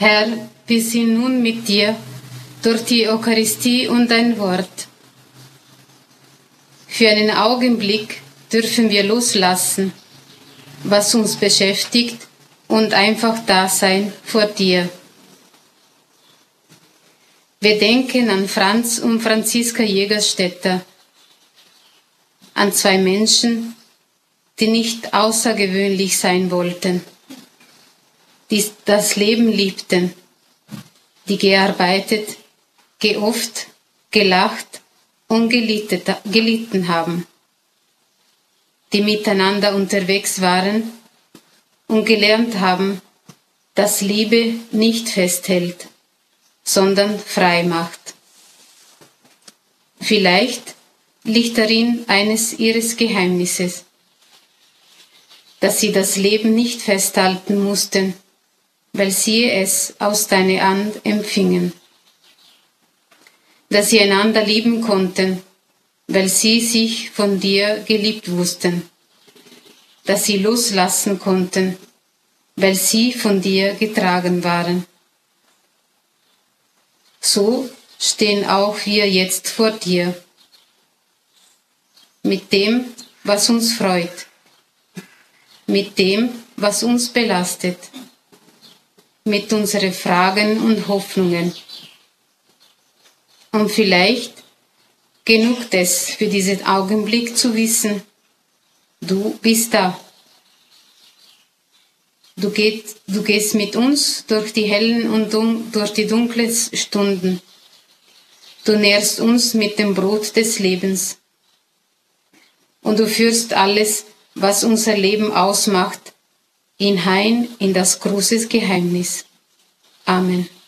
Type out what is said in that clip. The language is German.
Herr, wir sind nun mit dir durch die Eucharistie und dein Wort. Für einen Augenblick dürfen wir loslassen, was uns beschäftigt, und einfach da sein vor dir. Wir denken an Franz und Franziska Jägerstätter, an zwei Menschen, die nicht außergewöhnlich sein wollten, die das Leben liebten, die gearbeitet, geoft, gelacht und gelitten haben, die miteinander unterwegs waren und gelernt haben, dass Liebe nicht festhält, sondern frei macht. Vielleicht liegt darin eines ihres Geheimnisses, dass sie das Leben nicht festhalten mussten, weil sie es aus deiner Hand empfingen, dass sie einander lieben konnten, weil sie sich von dir geliebt wussten, dass sie loslassen konnten, weil sie von dir getragen waren. So stehen auch wir jetzt vor dir, mit dem, was uns freut, mit dem, was uns belastet, mit unseren Fragen und Hoffnungen. Und vielleicht genügt es für diesen Augenblick zu wissen, du bist da. Du gehst mit uns durch die hellen und durch die dunklen Stunden. Du nährst uns mit dem Brot des Lebens. Und du führst alles, was unser Leben ausmacht, hinein in das große Geheimnis. Amen.